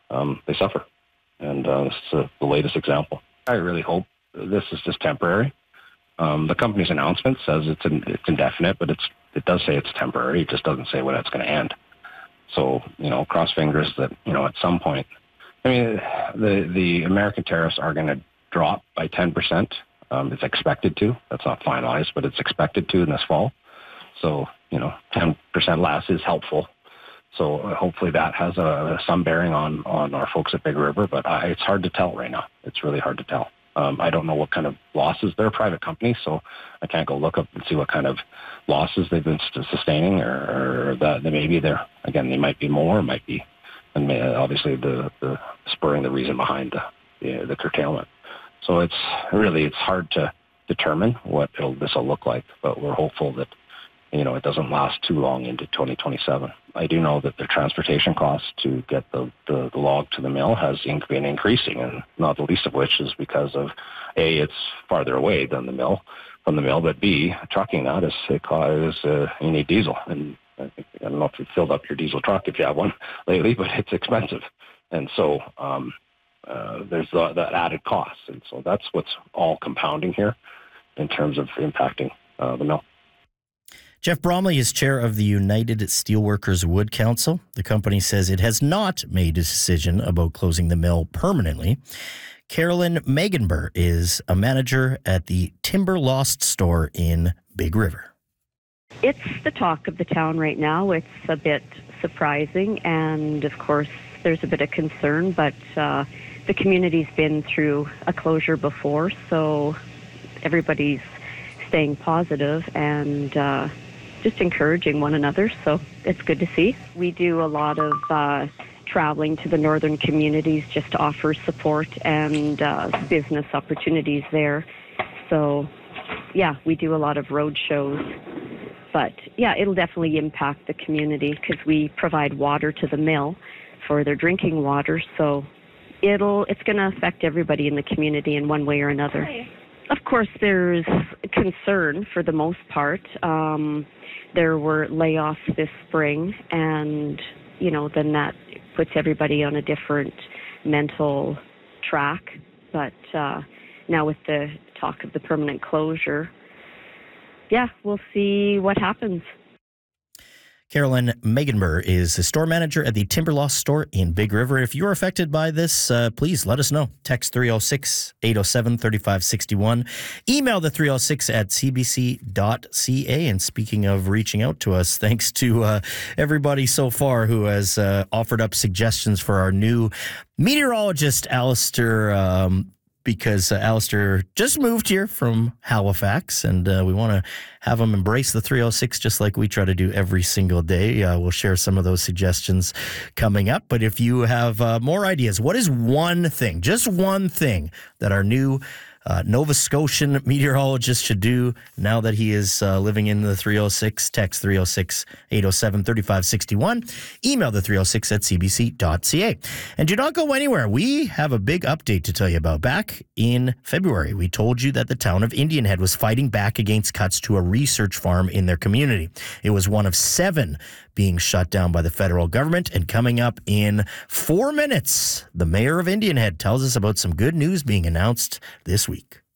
they suffer. And this is the latest example. I really hope this is just temporary. The company's announcement says it's indefinite, but it does say it's temporary. It just doesn't say when it's going to end. So, cross fingers that, at some point, the American tariffs are going to drop by 10%. It's expected to. That's not finalized, but it's expected to in this fall. So, 10% less is helpful. So hopefully that has some bearing on our folks at Big River, but it's hard to tell right now. It's really hard to tell. I don't know what kind of losses. They're a private company, so I can't go look up and see what kind of losses they've been sustaining, or that maybe they might be more, might be, and obviously the spurring the reason behind the curtailment. So it's hard to determine what this will look like, but we're hopeful that it doesn't last too long into 2027. I do know that the transportation costs to get the log to the mill has been increasing, and not the least of which is because of A, it's farther away than from the mill, but B, trucking that you need diesel. And I don't know if you've filled up your diesel truck if you have one lately, but it's expensive. And so there's that added cost. And so that's what's all compounding here in terms of impacting the mill. Jeff Bromley is chair of the United Steelworkers Wood Council. The company says it has not made a decision about closing the mill permanently. Carolyn Megenber is a manager at the Timber Lost store in Big River. It's the talk of the town right now. It's a bit surprising, and of course there's a bit of concern, but the community's been through a closure before, so everybody's staying positive and just encouraging one another, so it's good to see. We do a lot of traveling to the northern communities just to offer support and business opportunities there. So, we do a lot of road shows. But, it'll definitely impact the community because we provide water to the mill for their drinking water, so it's going to affect everybody in the community in one way or another. Of course, there's concern for the most part. There were layoffs this spring, and, then that puts everybody on a different mental track. But now with the talk of the permanent closure, we'll see what happens. Carolyn Megenber is a store manager at the Timber Lost store in Big River. If you're affected by this, please let us know. Text 306-807-3561. Email the 306 at cbc.ca. And speaking of reaching out to us, thanks to everybody so far who has offered up suggestions for our new meteorologist, Alistair, because Alistair just moved here from Halifax, and we want to have him embrace the 306 just like we try to do every single day. We'll share some of those suggestions coming up. But if you have more ideas, what is one thing, just one thing that our new Nova Scotian meteorologist should do now that he is living in the 306? Text 306-807-3561. Email the 306 at cbc.ca. And do not go anywhere. We have a big update to tell you about. Back in February, we told you that the town of Indian Head was fighting back against cuts to a research farm in their community. It was one of 7 being shut down by the federal government. And coming up in 4 minutes, the mayor of Indian Head tells us about some good news being announced this week.